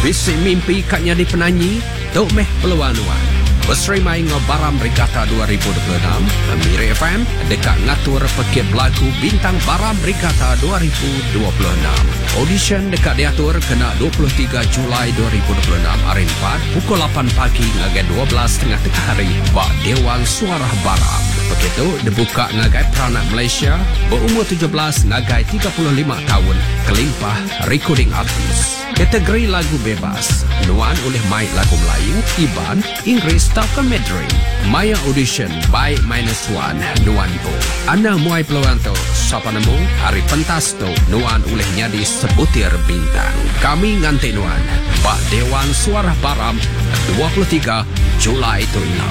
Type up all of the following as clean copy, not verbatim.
Visi mimpi katnya di penanyi, tok meh peluan-luan. Berserimai ngobaram Regatta 2026, Miri FM dekat ngatur pekit lagu bintang Baram Regatta 2026. Audition dekat diatur kena 23 Julai 2026 hari 4 pukul 8 pagi ngagai 12 tengah hari bak Dewan Suara Baram. Begitu dibuka ngagai peranak Malaysia berumur 17 ngagai 35 tahun kelimpah recording artis. Kategori lagu bebas, nuan oleh Mike lagu Melayu, Iban, Inggeris, atau Mandarin. Maya audition by -1, nuan tu. Anda muai peluang tu, siapa nemu, hari pentas tu, nuan oleh nyadi sebutir bintang. Kami nganti nuan, Pak Dewan Suara Baram, 23 Julai tu ina.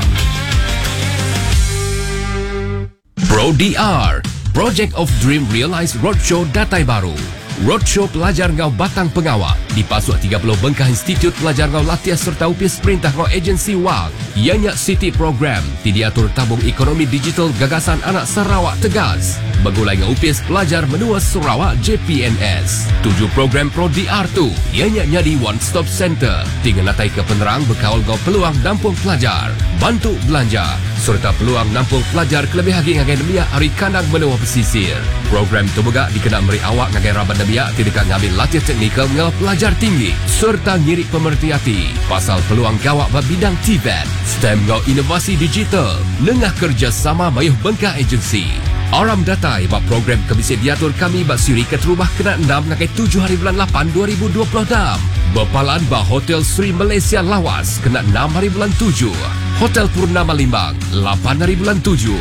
Pro DR, Project of Dream Realized Roadshow Datai Baru. Roadshow pelajar ngau batang pengawak dipasuk 30 bengkah Institut Pelajar Ngau Latihan serta UPS Perintah Ngau Agensi Wang. Ianya City Program diatur tabung ekonomi digital gagasan anak Sarawak Tegas. Begulai ngau UPS pelajar menua Sarawak JPNS. 7 program Pro DR tu ianya nyadi One Stop Center. Tinggal natai ke penerang berkawal ngau peluang nampung pelajar. Bantu belanja serta peluang nampung pelajar kelebih hagi ngagai nemiak hari kandang menua pesisir. Program tu begak dikenal beri awak ngagai raban nemiak tidak ngambil latihan teknikal ngau pelajar tinggi serta ngirik pemerhati hati pasal peluang gawak bidang TVET, STEM ngau inovasi digital, lengah kerjasama mayuh bengkah agensi. Aram datai bak program kebisi diatur kami bak siri ke terubah kena 6 ngagai 7 hari bulan 8 2026. Berpalan bak Hotel Sri Malaysia Lawas kena 6 hari bulan 7. Hotel Purnama Limbang 8 hari bulan 7.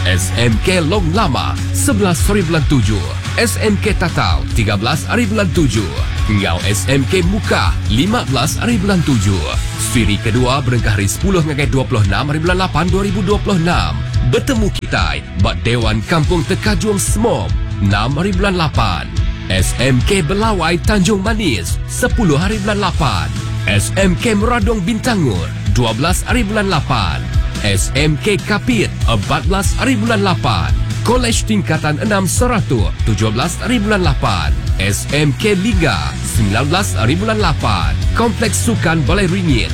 SMK Long Lama 11 hari bulan 7. SMK Tatau 13 hari bulan 7. Ngau SMK Muka 15 hari bulan 7. Siri kedua berengkah hari 10 ngagai 26 hari bulan 8 2026. Bertemu kita bak Dewan Kampung Tekajuang Semom 6 hari bulan 8. SMK Belawai Tanjung Manis 10 hari bulan 8. SMK Meradong Bintangur 12 hari bulan 8. SMK Kapit 14 hari bulan 8. Kolej Tingkatan 6 Seratu 17 hari bulan 8. SMK Liga 19 hari bulan 8. Kompleks Sukan Balai Ringin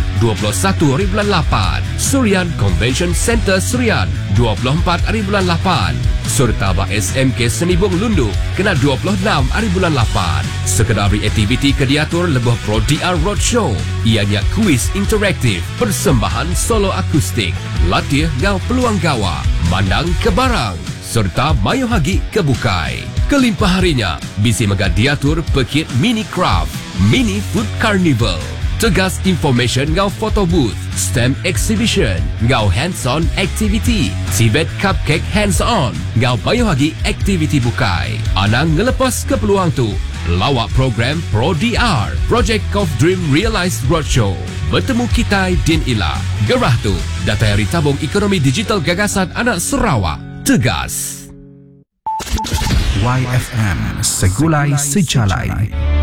21 hari bulan 8. Surian Convention Center Surian 24 hari bulan 8. Serta bak SMK Senibung Lundu kena 26 hari bulan 8. Sekedari aktiviti kediatur lebih Pro DR Roadshow. Ianya kuis interaktif, persembahan solo akustik, latih ngau peluang gawa, mandang ke barang, serta mayu hagi ke bukai. Kelimpah harinya, bisi mega diatur pekit mini craft, mini food carnival. Tegas information ngau photo booth, STEM exhibition, ngau hands-on activity, Tibet cupcake hands-on, ngau bayu hagi aktiviti bukai. Anang ngelepas ke peluang tu, lawak program Pro DR, Project of Dream Realized Roadshow. Bertemu kita Din Ila. Gerah tu, data hari tabung ekonomi digital gagasan anak Sarawak. Tegas. YFM Segulai Sejalai.